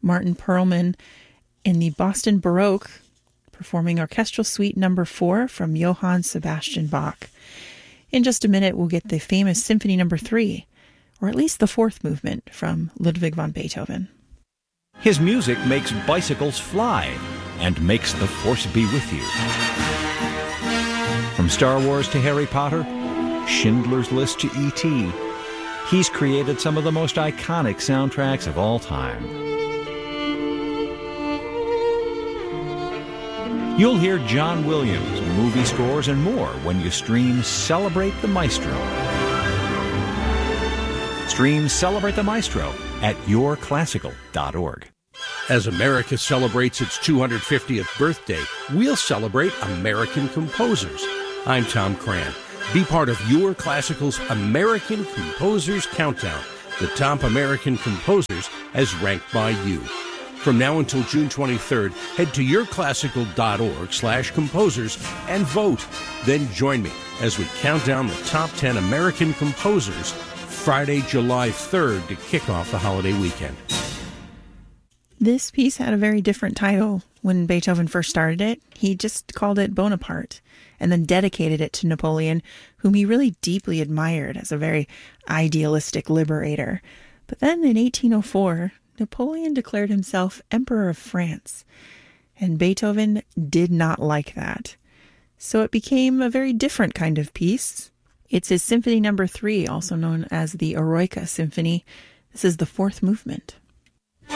Martin Perlman in the Boston Baroque, performing Orchestral Suite No. 4 from Johann Sebastian Bach. In just a minute, we'll get the famous Symphony No. 3, or at least the fourth movement, from Ludwig van Beethoven. His music makes bicycles fly and makes the Force be with you. From Star Wars to Harry Potter, Schindler's List to E.T., he's created some of the most iconic soundtracks of all time. You'll hear John Williams, movie scores, and more when you stream Celebrate the Maestro. Stream Celebrate the Maestro at yourclassical.org. As America celebrates its 250th birthday, we'll celebrate American composers. I'm Tom Cran. Be part of Your Classical's American Composers Countdown, the top American composers as ranked by you. From now until June 23rd, head to yourclassical.org/composers and vote. Then join me as we count down the top 10 American composers Friday, July 3rd to kick off the holiday weekend. This piece had a very different title when Beethoven first started it. He just called it Bonaparte and then dedicated it to Napoleon, whom he really deeply admired as a very idealistic liberator. But then in 1804, Napoleon declared himself Emperor of France, and Beethoven did not like that. So it became a very different kind of piece. It's his Symphony No. 3, also known as the Eroica Symphony. This is the fourth movement.